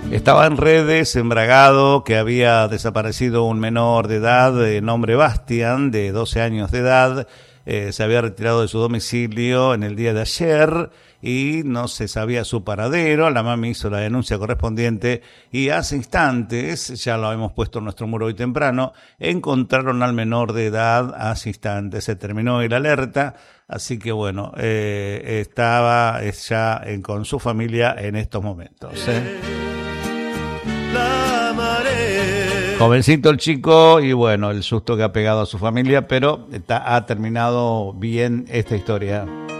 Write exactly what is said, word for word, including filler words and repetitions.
Estaba en redes, embragado, que había desaparecido un menor de edad de nombre Bastian, de doce años de edad. Eh, se había retirado de su domicilio en el día de ayer y no se sabía su paradero. La mami hizo la denuncia correspondiente y hace instantes, ya lo hemos puesto en nuestro muro hoy temprano, encontraron al menor de edad hace instantes. Se terminó el alerta, así que bueno, eh, estaba ya en, con su familia en estos momentos, ¿eh? La marea. Jovencito el chico y bueno, el susto que ha pegado a su familia, pero está, ha terminado bien esta historia.